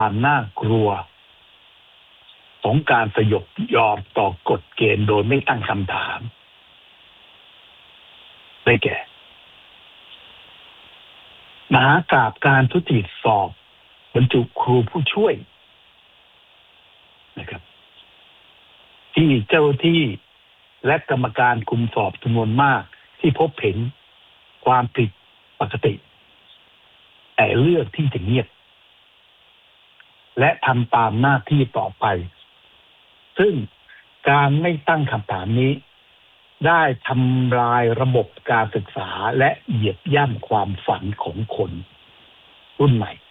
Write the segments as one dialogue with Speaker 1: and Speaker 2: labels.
Speaker 1: ความน่ากลัวของการสยบยอมต่อกฎเกณฑ์โดยไม่ตั้งคำถามได้แก่มหากาพย์การทุจริตสอบบรรจุครูผู้ช่วยนะครับที่เจ้าที่และกรรมการคุมสอบจำนวนมากที่พบเห็นความผิดปกติแต่เลือกที่จะเงียบและทำตามหน้าที่ต่อไปซึ่งการไม่ตั้งคำถามนี้ได้ทำลายระบบการศึกษาและเหยียบย่ำความฝันของคนรุ่นใหม่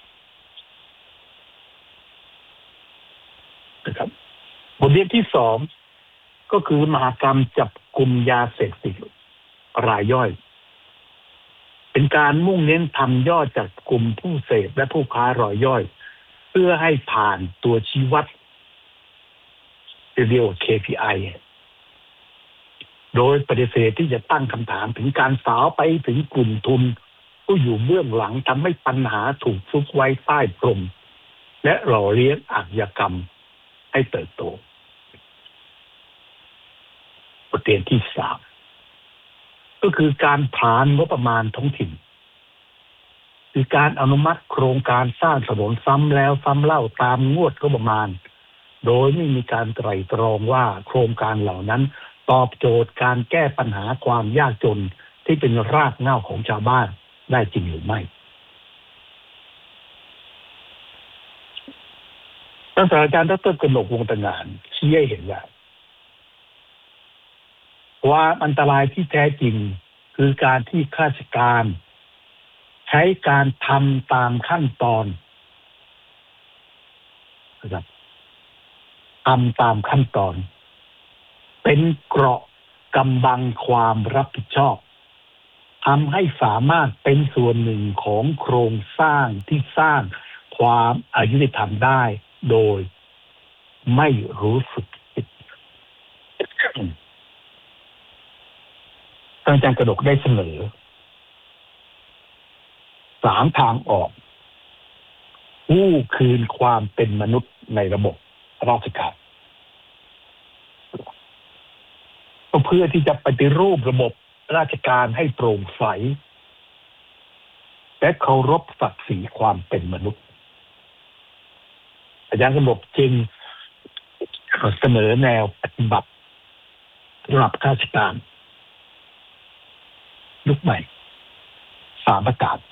Speaker 1: นะครับบทเรียนที่สองก็คือมหกรรมจับกุมยาเสพติดรายย่อยเป็นการมุ่งเน้นทำยอดจากกลุ่มผู้เสพและผู้ค้ารายย่อยเพื่อให้ผ่านตัวชี้วัดเรียกว่า KPI โดยปฏิเสธที่จะตั้งคำถามถึงการสาวไปถึงกลุ่มทุนผู้อยู่เบื้องหลังทำให้ปัญหาถูกซุกไว้ใต้พรมและหล่อเลี้ยงอาชญากรรมให้เติบโตบทเรียนที่สามก็คือการผลาญงบประมาณท้องถิ่นคือการอนุมัติโครงการสร้างถนนซ้ำแล้วซ้ำเล่าตามงวดงบประมาณโดยไม่มีการไตร่ตรองว่าโครงการเหล่านั้นตอบโจทย์การแก้ปัญหาความยากจนที่เป็นรากเหง้าของชาวบ้านได้จริงหรือไม่ท่านศาสตราจารย์ดร.กนก วงศ์ตระหง่านชี้ให้เห็นว่าความอันตรายที่แท้จริงคือการที่ข้าราชการใช้การทำตามขั้นตอนนะครับทำตามขั้นตอนเป็นเกราะกำบังความรับผิดชอบทำให้สามารถเป็นส่วนหนึ่งของโครงสร้างที่สร้างความอายุติธรรมได้โดยไม่รู้สึกผิดท่านอาจารย์กนกได้เสนอ3 ทางออกกู้คืนความเป็นมนุษย์ในระบบราชการก็เพื่อที่จะปฏิรูประบบราชการให้โปร่งใสและเคารพศักดิ์ศรีความเป็นมนุษย์อาจารย์กนกจึงเสนอแนวปฏิบัติสำหรับข้าราชการยุคใหม่3 ประการ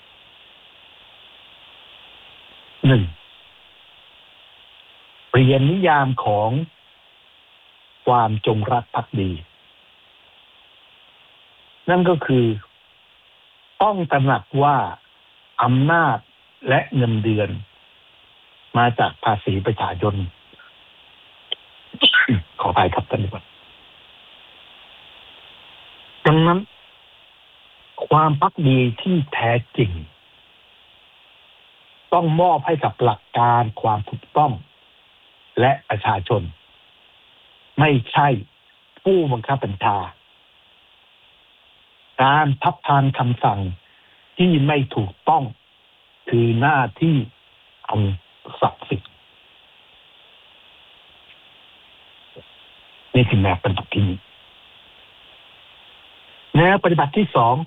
Speaker 1: 1. เปลี่ยนนิยามของความจงรักภักดีนั่นก็คือต้องตระหนักว่าอำนาจและเงินเดือนมาจากภาษีประชาชน ขออภัยครับท่านผู้ชมดังนั้นความภักดีที่แท้จริงต้องมอบให้กับหลักการความถูกต้องและประชาชนไม่ใช่ผู้บังคับบัญชาการทับทานคำสั่งที่ไม่ถูกต้องคือหน้าที่อันศักดิ์สิทธิ์นี่คือแนวปฏิบัติที่1แนวปฏิบัติที่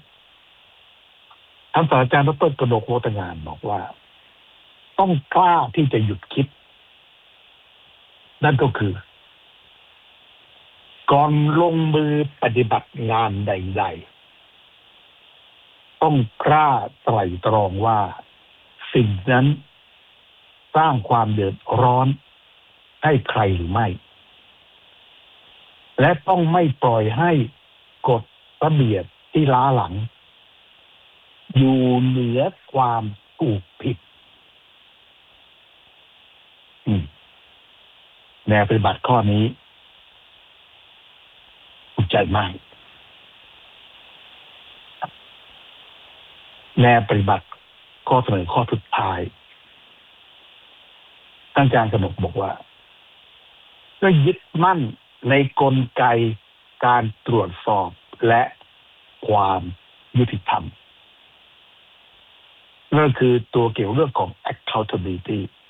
Speaker 1: 2ท่านศาสตราจารย์ดร.กนก วงศ์ตระหง่านบอกว่าต้องกล้าที่จะหยุดคิดนั่นก็คือก่อนลงมือปฏิบัติงานใดๆต้องกล้าไตร่ตรองว่าสิ่งนั้นสร้างความเดือดร้อนให้ใครหรือไม่และต้องไม่ปล่อยให้กฎระเบียบที่ล้าหลังอยู่เหนือความถูกผิดแนวปฏิบัติข้อนี้ภูมิใจมากแนวปฏิบัติข้อเสนอข้อสุดท้ายท่านอาจารย์กนกบอกว่าก็ยึดมั่นในกลไกการตรวจสอบและความยุติธรรมนั่นคือตัวเกี่ยวเรื่องของ accountability